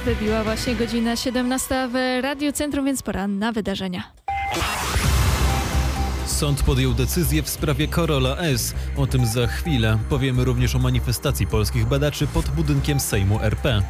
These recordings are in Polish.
Wybiła właśnie godzina 17 w Radiu Centrum, więc pora na wydarzenia. Sąd podjął decyzję w sprawie Karola S. O tym za chwilę. Powiemy również o manifestacji polskich badaczy pod budynkiem Sejmu RP.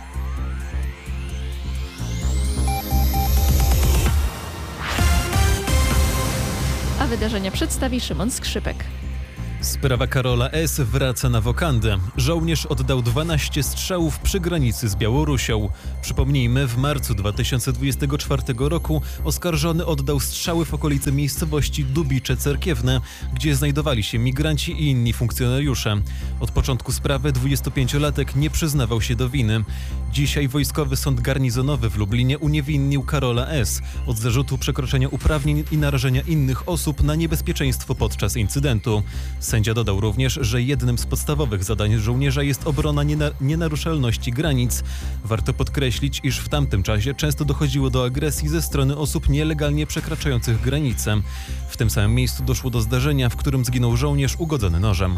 A wydarzenia przedstawi Szymon Skrzypek. Sprawa Karola S. wraca na wokandę. Żołnierz oddał 12 strzałów przy granicy z Białorusią. Przypomnijmy, w marcu 2024 roku oskarżony oddał strzały w okolicy miejscowości Dubicze Cerkiewne, gdzie znajdowali się migranci i inni funkcjonariusze. Od początku sprawy 25-latek nie przyznawał się do winy. Dzisiaj Wojskowy Sąd Garnizonowy w Lublinie uniewinnił Karola S. od zarzutu przekroczenia uprawnień i narażenia innych osób na niebezpieczeństwo podczas incydentu. Sędzia dodał również, że jednym z podstawowych zadań żołnierza jest obrona nienaruszalności granic. Warto podkreślić, iż w tamtym czasie często dochodziło do agresji ze strony osób nielegalnie przekraczających granicę. W tym samym miejscu doszło do zdarzenia, w którym zginął żołnierz ugodzony nożem.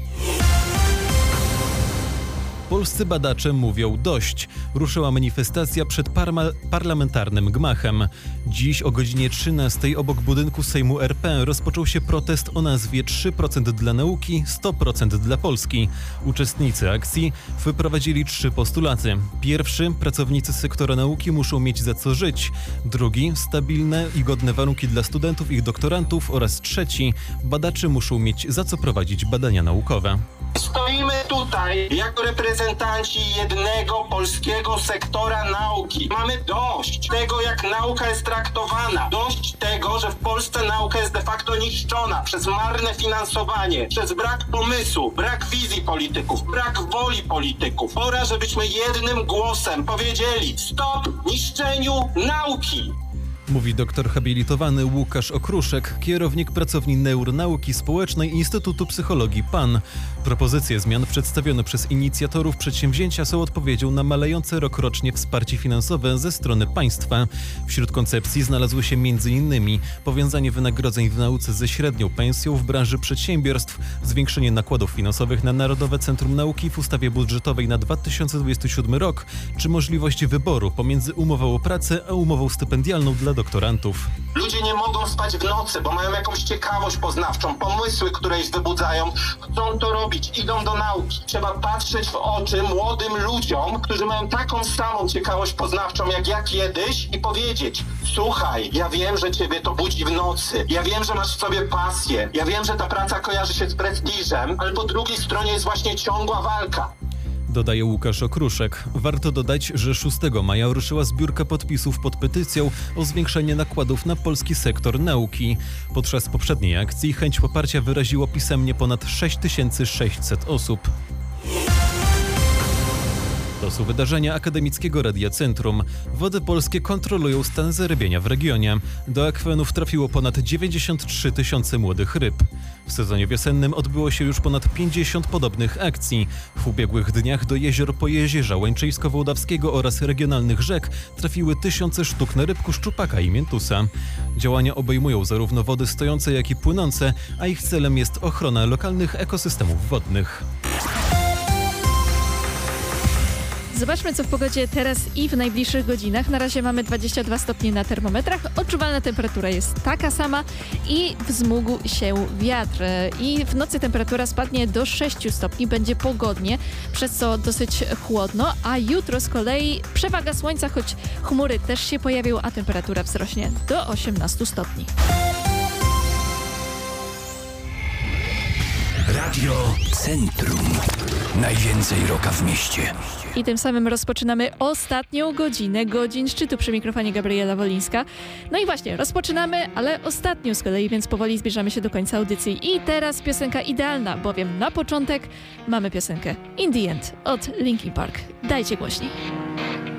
Polscy badacze mówią dość. Ruszyła manifestacja przed parlamentarnym gmachem. Dziś o godzinie 13 obok budynku Sejmu RP rozpoczął się protest o nazwie 3% dla nauki, 100% dla Polski. Uczestnicy akcji wyprowadzili 3 postulaty. Pierwszy, pracownicy sektora nauki muszą mieć za co żyć. Drugi, stabilne i godne warunki dla studentów i doktorantów. Oraz trzeci, badacze muszą mieć za co prowadzić badania naukowe. Stoimy tutaj jako reprezentanci jednego polskiego sektora nauki. Mamy dość tego, jak nauka jest traktowana. Dość tego, że w Polsce nauka jest de facto niszczona przez marne finansowanie, przez brak pomysłu, brak wizji polityków, brak woli polityków. Pora, żebyśmy jednym głosem powiedzieli stop niszczeniu nauki. Mówi doktor habilitowany Łukasz Okruszek, kierownik pracowni Neuronauki Społecznej Instytutu Psychologii PAN. Propozycje zmian przedstawione przez inicjatorów przedsięwzięcia są odpowiedzią na malejące rokrocznie wsparcie finansowe ze strony państwa. Wśród koncepcji znalazły się m.in. powiązanie wynagrodzeń w nauce ze średnią pensją w branży przedsiębiorstw, zwiększenie nakładów finansowych na Narodowe Centrum Nauki w ustawie budżetowej na 2027 rok, czy możliwość wyboru pomiędzy umową o pracę a umową stypendialną dla doktorantów. Ludzie nie mogą spać w nocy, bo mają jakąś ciekawość poznawczą, pomysły, które ich wybudzają, chcą to robić, idą do nauki. Trzeba patrzeć w oczy młodym ludziom, którzy mają taką samą ciekawość poznawczą jak ja kiedyś i powiedzieć: słuchaj, ja wiem, że ciebie to budzi w nocy, ja wiem, że masz w sobie pasję, ja wiem, że ta praca kojarzy się z prestiżem, ale po drugiej stronie jest właśnie ciągła walka. Dodaje Łukasz Okruszek. Warto dodać, że 6 maja ruszyła zbiórka podpisów pod petycją o zwiększenie nakładów na polski sektor nauki. Podczas poprzedniej akcji chęć poparcia wyraziło pisemnie ponad 6600 osób. To są wydarzenia Akademickiego Radia Centrum. Wody Polskie kontrolują stan zarybienia w regionie. Do akwenów trafiło ponad 93 tysiące młodych ryb. W sezonie wiosennym odbyło się już ponad 50 podobnych akcji. W ubiegłych dniach do jezior Pojezierza Łęczyńsko-Wołdawskiego oraz regionalnych rzek trafiły tysiące sztuk narybku, szczupaka i miętusa. Działania obejmują zarówno wody stojące, jak i płynące, a ich celem jest ochrona lokalnych ekosystemów wodnych. Zobaczmy, co w pogodzie teraz i w najbliższych godzinach. Na razie mamy 22 stopnie na termometrach. Odczuwalna temperatura jest taka sama i wzmógł się wiatr. I w nocy temperatura spadnie do 6 stopni. Będzie pogodnie, przez co dosyć chłodno. A jutro z kolei przewaga słońca, choć chmury też się pojawią, a temperatura wzrośnie do 18 stopni. Radio Centrum. Najwięcej rocka w mieście. I tym samym rozpoczynamy ostatnią godzinę godzin szczytu. Przy mikrofonie Gabriela Wolińska. No i właśnie, rozpoczynamy, ale ostatnią z kolei, więc powoli zbliżamy się do końca audycji. I teraz piosenka idealna, bowiem na początek mamy piosenkę In the End od Linkin Park. Dajcie głośniej.